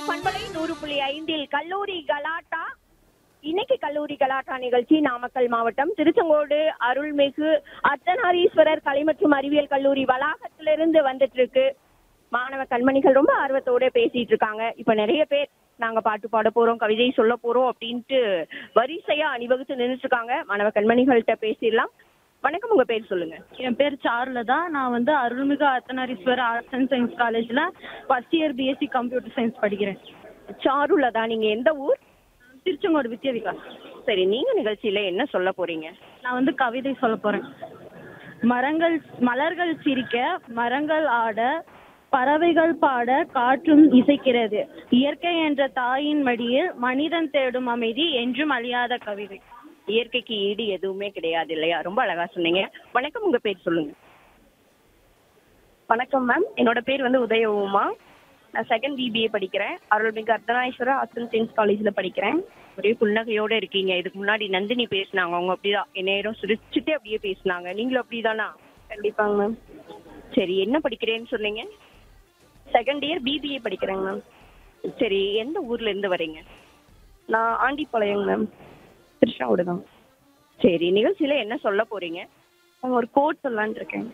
பண்பலை 100.5 கல்லூரி கலாட்டா. இன்னைக்கு கல்லூரி கலாட்டா நிகழ்ச்சி நாமக்கல் மாவட்டம் திருச்செங்கோடு அருள்மிகு அர்த்தநாரீஸ்வரர் கலை மற்றும் அறிவியல் கல்லூரி வளாகத்திலிருந்து வந்துட்டு இருக்கு. மாணவ கண்மணிகள் ரொம்ப ஆர்வத்தோட பேசிட்டு இருக்காங்க. இப்ப நிறைய பேர் நாங்க பாட்டு பாட போறோம், கவிதை சொல்ல போறோம் அப்படின்ட்டு வரிசையா அணிவகுத்து நின்றுட்டு இருக்காங்க. மாணவ கண்மணிகள்கிட்ட பேசிடலாம். வணக்கம், உங்க பேர் சொல்லுங்க. என் பேர் சாருலதா. நான் அருள்மிகு அர்த்தநாரீஸ்வரர் ஆர்ட்ஸ் அண்ட் சயின்ஸ் காலேஜில் first year BSc computer science படிக்கிறேன். சாருலதா, நீங்க எந்த ஊர்? திருச்செங்கோடு வித்யா விகாஸ். சரி, நீங்க நிகழ்ச்சியில என்ன சொல்ல போறீங்க? நான் கவிதை சொல்ல போகிறேன். மலர்கள் சிரிக்க, மரங்கள் ஆட, பறவைகள் பாட, காற்றும் இசைக்கிறது. இயற்கை என்ற தாயின் மடியில் மனிதன் தேடும் அமைதி என்றும் அழியாத கவிதை. இயற்கைக்கு ஈடு எதுவுமே கிடையாது இல்லையா? ரொம்ப அழகா சொன்னீங்க. வணக்கம், உங்க பேர் சொல்லுங்க. வணக்கம் மேம், என்னோட பேர் உதய உமா. நான் செகண்ட் பிபிஏ படிக்கிறேன். அருள்மிகு அர்த்தநாரீஸ்வரர் ஆர்ட்ஸ் அண்ட் சயின்ஸ் காலேஜில் படிக்கிறேன். ஒரே புன்னகையோட இருக்கீங்க. இதுக்கு முன்னாடி நந்தினி பேசினாங்க, அவங்க அப்படிதான் நேரம் சிரிச்சுட்டு அப்படியே பேசினாங்க. நீங்களும் அப்படிதானா? கண்டிப்பாங்க மேம். சரி, என்ன படிக்கிறேன்னு சொன்னீங்க? Second year BBA படிக்கிறேங்க ma'am. சரி, எந்த ஊர்ல இருந்து வரீங்க? நான் ஆண்டிப்பாளையங்க மேம், திருச்சாவோடு தான். சரி, நிகழ்ச்சியில என்ன சொல்ல போறீங்க? நான் ஒரு கோட் சொல்லலான் இருக்கேன்.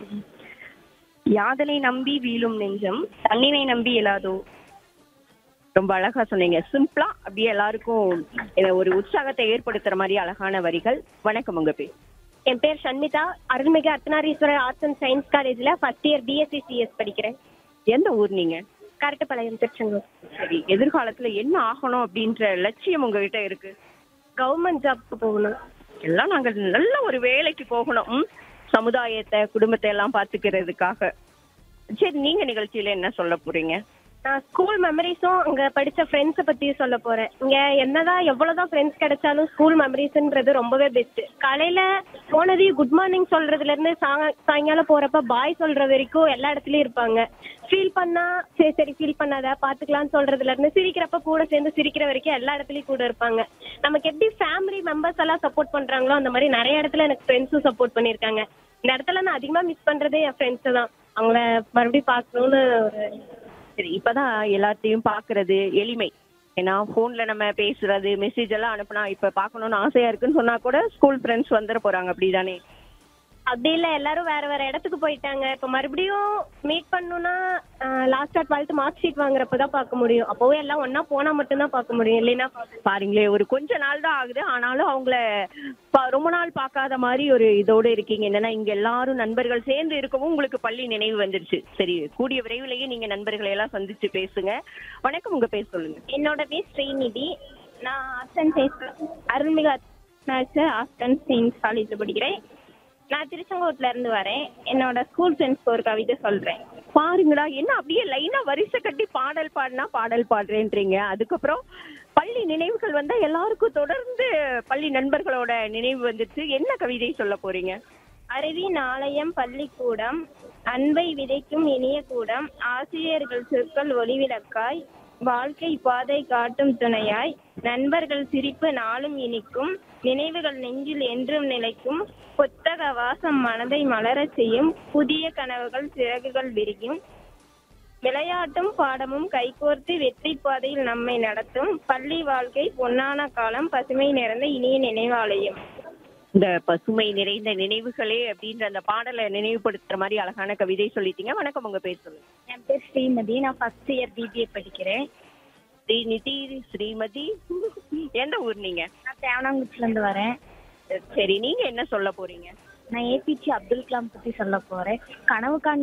யாதனை நம்பி வீழும் நெஞ்சம் தன்னினை நம்பி எழாதோ. ரொம்ப அழகா சொன்னீங்க. சிம்பிளா அப்படியே எல்லாருக்கும் ஒரு உற்சாகத்தை ஏற்படுத்துற மாதிரி அழகான வரிகள். வணக்கம், உங்க பேர்? என் பேர் சண்மிதா. அருள்மிகு அர்த்தநாரீஸ்வரர் ஆர்ட்ஸ் அண்ட் சயின்ஸ் காலேஜில் ஃபர்ஸ்ட் இயர் பிஎஸ்சி சிஎஸ் படிக்கிறேன். எந்த ஊர் நீங்க? கரட்டுப்பாளையம், திருச்செங்கோடு. சரி, எதிர்காலத்துல என்ன ஆகணும் அப்படின்ற லட்சியம் உங்ககிட்ட இருக்கு? கவர்மெண்ட் ஜாப்க்கு போகணும். எல்லாம் நாங்க நல்ல ஒரு வேலைக்கு போகணும், சமுதாயத்தை குடும்பத்தை எல்லாம் பாத்துக்கிறதுக்காக. சரி, நீங்க நிகழ்ச்சியில என்ன சொல்ல போறீங்க? நான் ஸ்கூல் மெமரிஸும் அங்கே படித்த ஃப்ரெண்ட்ஸை பற்றியும் சொல்ல போகிறேன். இங்கே என்னதான் எவ்வளோதான் ஃப்ரெண்ட்ஸ் கிடைச்சாலும் ஸ்கூல் மெமரிஸ்ன்றது ரொம்பவே பெஸ்ட்டு. காலையில் போனதையும் குட் மார்னிங் சொல்கிறதுலேருந்து சாயங்காலம் போகிறப்ப பாய் சொல்கிற வரைக்கும் எல்லா இடத்துலையும் இருப்பாங்க. ஃபீல் பண்ணால் சரி ஃபீல் பண்ணாத பார்த்துக்கலான்னு சொல்கிறதுலேருந்து சிரிக்கிறப்ப கூட சேர்ந்து சிரிக்கிற வரைக்கும் எல்லா இடத்துலையும் கூட இருப்பாங்க. நமக்கு எப்படி ஃபேமிலி மெம்பர்ஸ் எல்லாம் சப்போர்ட் பண்ணுறாங்களோ அந்த மாதிரி நிறைய இடத்துல எனக்கு ஃப்ரெண்ட்ஸும் சப்போர்ட் பண்ணியிருக்காங்க. இந்த இடத்துல நான் அதிகமாக மிஸ் பண்ணுறதே என் ஃப்ரெண்ட்ஸை தான். அவங்கள மறுபடியும் பார்க்கணுன்னு ஒரு. சரி, இப்பதான் எல்லாத்தையும் பாக்குறது எளிமை. ஏன்னா போன்ல நம்ம பேசுறது, மெசேஜ் எல்லாம் அனுப்புனா இப்ப பாக்கணும்னு ஆசையா இருக்குன்னு சொன்னா கூட ஸ்கூல் ஃப்ரெண்ட்ஸ் வந்துட போறாங்க, அப்படிதானே? அப்படி இல்லை, எல்லாரும் வேற வேற இடத்துக்கு போயிட்டாங்க. இப்போ மறுபடியும் மீட் பண்ணணும்னா லாஸ்டா 12th மார்க் ஷீட் வாங்குறப்பதான் பார்க்க முடியும். அப்போவே எல்லாம் ஒன்னா போனா மட்டும்தான் பார்க்க முடியும், இல்லைன்னா பாருங்களே, ஒரு கொஞ்ச நாள் தான் ஆகுது, ஆனாலும் அவங்கள ரொம்ப நாள் பார்க்காத மாதிரி ஒரு இதோட இருக்கீங்க. என்னன்னா இங்க எல்லாரும் நண்பர்கள் சேர்ந்து இருக்கவும் உங்களுக்கு பள்ளி நினைவு வந்துருச்சு. சரி, கூடிய விரைவிலேயே நீங்க நண்பர்களை எல்லாம் சந்திச்சு பேசுங்க. வணக்கம், உங்க பேர் சொல்லுங்க. என்னோட பேர் ஸ்ரீநிதி. நான் ஆர்ட்ஸ் அண்ட் சயின்ஸ் அருள்மிகு ஆர்ட்ஸ் அண்ட் சயின்ஸ் காலேஜில் படிக்கிறேன். நான் திருச்செங்கோட்டுல இருந்து வரேன். என்னோட ஸ்கூல் ஃப்ரெண்ட்ஸ்க்கு ஒரு கவிதை சொல்றேன். பாருங்களா, என்ன அப்படியே லைனா வரிசை கட்டி பாடல் பாடினா பாடல் பாடுறேன்றீங்க. அதுக்கப்புறம் பள்ளி நினைவுகள் வந்தா எல்லாருக்கும் தொடர்ந்து பள்ளி நண்பர்களோட நினைவு வந்துச்சு. என்ன கவிதை சொல்ல போறீங்க? அறிவின் ஆலயம் பள்ளிக்கூடம், அன்பை விதைக்கும் இனிய கூடம், ஆசிரியர்கள் சொற்கள் ஒளிவிளக்காய், வாழ்க்கை பாதை காட்டும் துணையாய், நண்பர்கள் சிரிப்பு நாளும் இனிக்கும், நினைவுகள் நெஞ்சில் என்றும் நிலைக்கும், புத்தக வாசம் மனதை மலரச் செய்யும், புதிய கனவுகள் சிறகுகள் விரியும், விளையாட்டும் பாடமும் கைகோர்த்து வெற்றி பாதையில் நம்மை நடத்தும், பள்ளி வாழ்க்கை பொன்னான காலம், பசுமை நிறைந்த இனிய நினைவாலயம். இந்த பசுமை நிறைந்த நினைவுகளே அப்படின்ற அந்த பாடலை நினைவுபடுத்துற மாதிரி அழகான கவிதை சொல்லிட்டீங்க. வணக்கம், உங்க பேர் சொல்லுங்க. என் பேர் ஸ்ரீமதி. நான் ஃபர்ஸ்ட் இயர் பிபிஏ படிக்கிறேன். ஸ்ரீமதி, எந்த ஊர் நீங்க? நான் தேவனாங்குச்சில இருந்து வரேன். சரி, நீங்க என்ன சொல்ல போறீங்க? நான் ஏபிஜே அப்துல் கலாம் பத்தி சொல்ல போறேன். கனவு